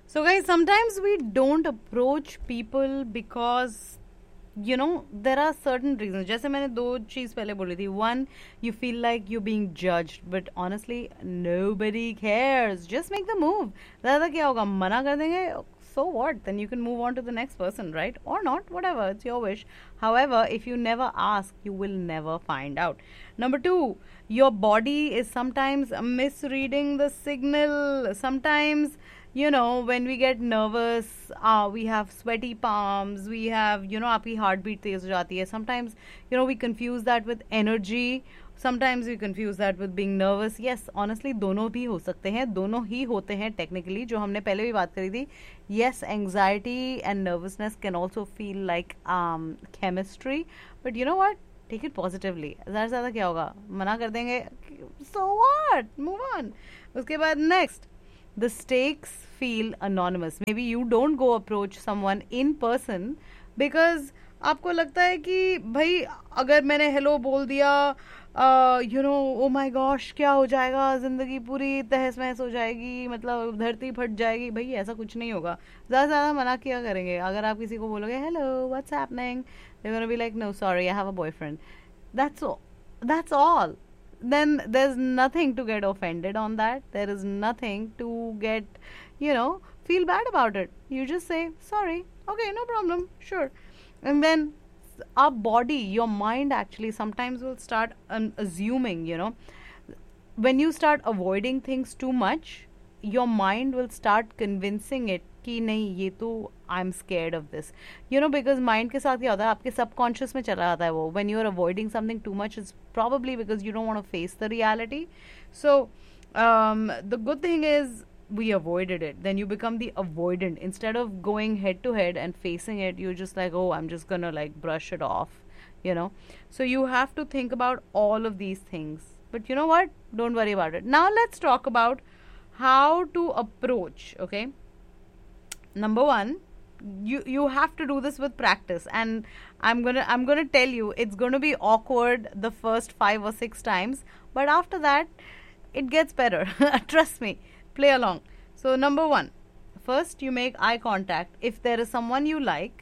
So, guys, sometimes we don't approach people because there are certain reasons. जैसे मैंने दो चीज पहले बोली थी. One, you feel like you're being judged, but honestly, nobody cares. Just make the move. ज़्यादा क्या होगा? मना कर देंगे. So what? Then you can move on to the next person, right? Or not, whatever. It's your wish. However, if you never ask, you will never find out. Number two, your body is sometimes misreading the signal. Sometimes when we get nervous, we have sweaty palms, we have आपकी heartbeat तेज हो जाती है. Sometimes we confuse that with energy. Sometimes we confuse that with being nervous. Yes, honestly दोनों भी हो सकते हैं, दोनों ही होते हैं technically, जो हमने पहले भी बात करी थी. Yes, anxiety and nervousness can also feel like chemistry, but you know what, take it positively. ज़्यादा से ज़्यादा क्या होगा? मना कर देंगे. So what, move on. उसके बाद next, the stakes feel anonymous. Maybe you don't go approach someone in person because आपको लगता है कि भाई अगर मैंने हेलो बोल दिया, ओ माय गॉश, क्या हो जाएगा, जिंदगी पूरी तहस महस हो जाएगी, मतलब धरती फट जाएगी. भाई ऐसा कुछ नहीं होगा. ज़्यादा से ज़्यादा मना किया करेंगे. अगर आप किसी को बोलोगे hello what's happening, they gonna be like no sorry, I have a boyfriend. That's all. Then there's nothing to get offended on that. There is nothing to get feel bad about it. You just say sorry, okay, no problem, sure. And then our body, your mind actually sometimes will start assuming, when you start avoiding things too much, your mind will start convincing it कि नहीं ये तो I am scared of this, because mind के साथ क्या होता है, आपके सबकॉन्शियस में चला जाता है वो. When you are avoiding something too much is probably because you don't want to face the reality. So the good thing is we avoided it. Then you become the avoidant. Instead of going head to head and facing it, you're just like, oh, I'm just gonna like brush it off, So you have to think about all of these things. But you know what? Don't worry about it. Now let's talk about how to approach, okay? Number one, you have to do this with practice, and I'm gonna tell you it's gonna be awkward the first 5 or 6 times, but after that it gets better. Trust me, play along. So number one, first you make eye contact. If there is someone you like,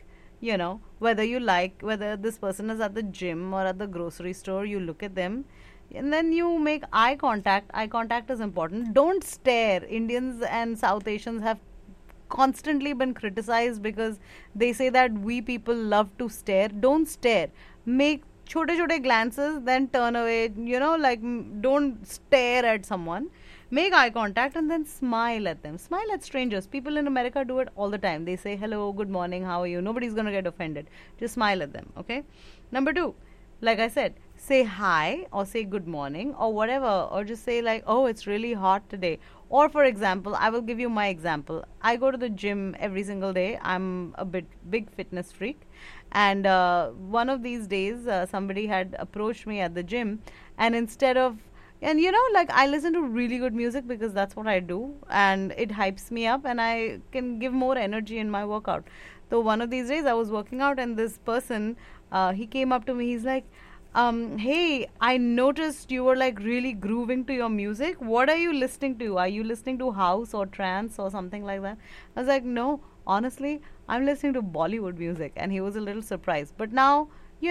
whether this person is at the gym or at the grocery store, you look at them and then you make eye contact. Eye contact is important. Don't stare. Indians and South Asians have constantly been criticized because they say that we people love to stare. Don't stare. Make chote glances, then turn away. Don't stare at someone. Make eye contact and then smile at them. Smile at strangers. People in America do it all the time. They say hello, good morning, how are you? Nobody's gonna get offended. Just smile at them, okay? Number two, like I said, say hi or say good morning or whatever, or just say like, oh, it's really hot today. Or for example, I will give you my example. I go to the gym every single day. I'm a big fitness freak, and one of these days somebody had approached me at the gym, and instead of, and like I listen to really good music because that's what I do, and it hypes me up and I can give more energy in my workout. So one of these days I was working out, and this person, he came up to me. He's like, hey, I noticed you were like really grooving to your music. What are you listening to? Are you listening to house or trance or something like that? I was like, no, honestly, I'm listening to Bollywood music. And he was a little surprised. But now,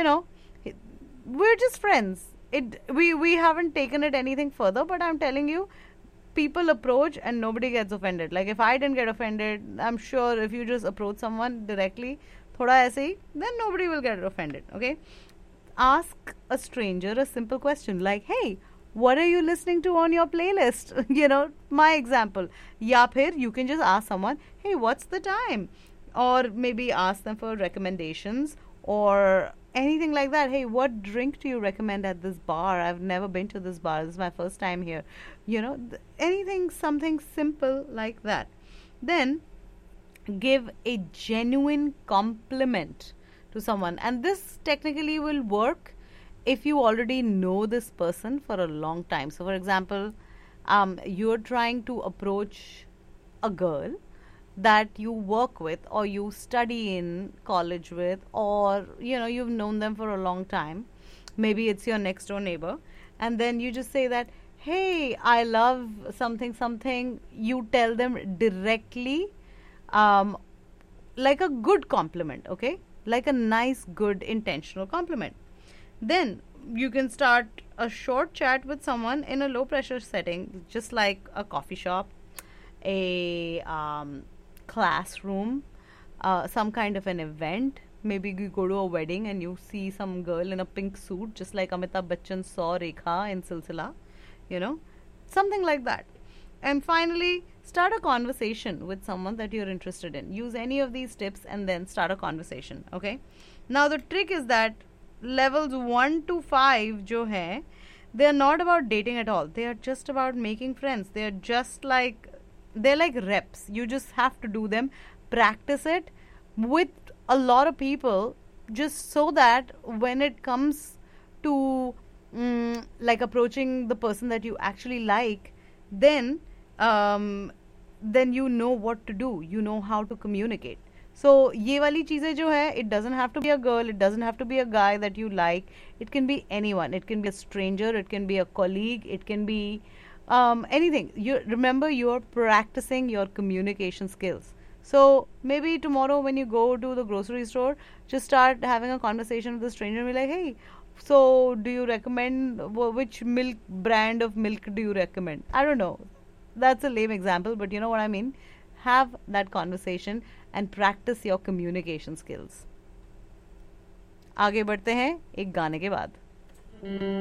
we're just friends. We haven't taken it anything further, but I'm telling you, people approach and nobody gets offended. Like if I didn't get offended, I'm sure if you just approach someone directly, thoda aise hi, then nobody will get offended, okay? Ask a stranger a simple question like, hey, what are you listening to on your playlist? My example. Ya phir you can just ask someone, hey, what's the time? Or maybe ask them for recommendations or anything like that. Hey, what drink do you recommend at this bar? I've never been to this bar. This is my first time here. Anything, something simple like that. Then give a genuine compliment to someone, and this technically will work if you already know this person for a long time. So for example, you're trying to approach a girl that you work with or you study in college with, or you've known them for a long time. Maybe it's your next door neighbor, and then you just say that, hey, I love something something. You tell them directly um, like a good compliment, okay? Like a nice, good, intentional compliment. Then you can start a short chat with someone in a low pressure setting, just like a coffee shop, a classroom, some kind of an event. Maybe you go to a wedding and you see some girl in a pink suit, just like Amitabh Bachchan saw Rekha in Silsila, you know, something like that. And finally, start a conversation with someone that you're interested in. Use any of these tips and then start a conversation, okay? Now, the trick is that levels 1 to 5 jo hai, they are not about dating at all. They are just about making friends. They are just like, they're like reps. You just have to do them, practice it with a lot of people, just so that when it comes to like approaching the person that you actually like, then then you know what to do, you know how to communicate. So ये वाली चीज़ें जो है, it doesn't have to be a girl, it doesn't have to be a guy that you like, it can be anyone, it can be a stranger, it can be a colleague, it can be anything. You remember, you're practicing your communication skills. So maybe tomorrow when you go to the grocery store, just start having a conversation with a stranger and be like, hey, so do you recommend, which milk brand of milk do you recommend? I don't know. That's a lame example, but you know what I mean. Have that conversation and practice your communication skills. आगे बढ़ते हैं एक गाने के बाद.